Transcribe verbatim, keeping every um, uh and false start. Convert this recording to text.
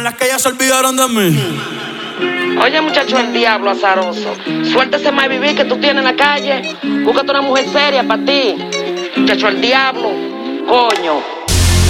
serán las que ya se olvidaron de mí. Oye, muchacho, el diablo azaroso. Suéltese más vivir que tú tienes en la calle. Búscate una mujer seria para ti. Muchacho, el diablo. Coño.